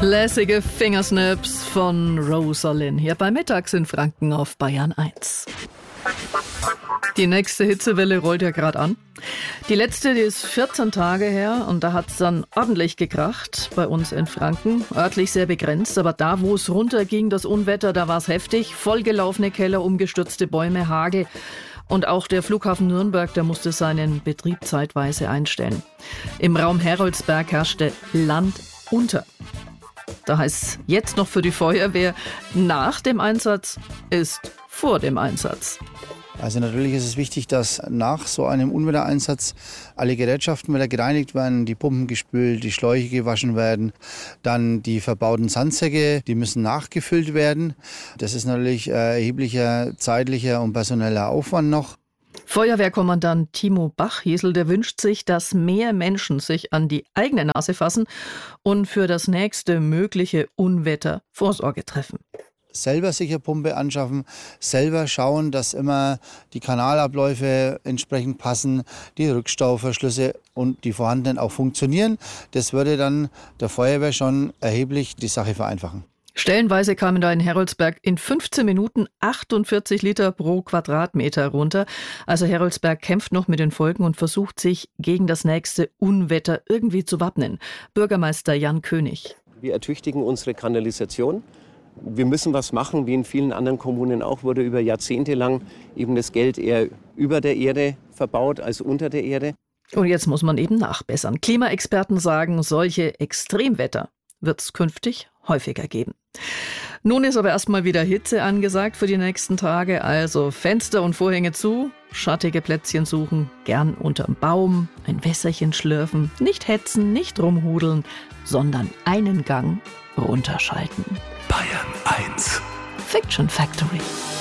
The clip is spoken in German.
Lässige Fingersnips von Rosalind hier bei Mittags in Franken auf Bayern 1. Die nächste Hitzewelle rollt ja gerade an. Die letzte, die ist 14 Tage her und da hat es dann ordentlich gekracht bei uns in Franken. Örtlich sehr begrenzt, aber da, wo es runterging, das Unwetter, da war es heftig. Vollgelaufene Keller, umgestürzte Bäume, Hagel. Und auch der Flughafen Nürnberg, der musste seinen Betrieb zeitweise einstellen. Im Raum Heroldsberg herrschte Land unter. Da heißt es jetzt noch für die Feuerwehr, nach dem Einsatz ist vor dem Einsatz. Also natürlich ist es wichtig, dass nach so einem Unwettereinsatz alle Gerätschaften wieder gereinigt werden, die Pumpen gespült, die Schläuche gewaschen werden, dann die verbauten Sandsäcke, die müssen nachgefüllt werden. Das ist natürlich erheblicher zeitlicher und personeller Aufwand noch. Feuerwehrkommandant Timo Bachhiesel, der wünscht sich, dass mehr Menschen sich an die eigene Nase fassen und für das nächste mögliche Unwetter Vorsorge treffen. Selber Sicherpumpe anschaffen, selber schauen, dass immer die Kanalabläufe entsprechend passen, die Rückstauverschlüsse und die vorhandenen auch funktionieren. Das würde dann der Feuerwehr schon erheblich die Sache vereinfachen. Stellenweise kamen da in Heroldsberg in 15 Minuten 48 Liter pro Quadratmeter runter. Also Heroldsberg kämpft noch mit den Folgen und versucht sich gegen das nächste Unwetter irgendwie zu wappnen. Bürgermeister Jan König. Wir ertüchtigen unsere Kanalisation. Wir müssen was machen, wie in vielen anderen Kommunen auch, wurde über Jahrzehnte lang eben das Geld eher über der Erde verbaut als unter der Erde. Und jetzt muss man eben nachbessern. Klimaexperten sagen, solche Extremwetter wird es künftig häufiger geben. Nun ist aber erstmal wieder Hitze angesagt für die nächsten Tage. Also Fenster und Vorhänge zu, schattige Plätzchen suchen, gern unterm Baum, ein Wässerchen schlürfen, nicht hetzen, nicht rumhudeln, sondern einen Gang runterschalten. Bayern 1. Fiction Factory.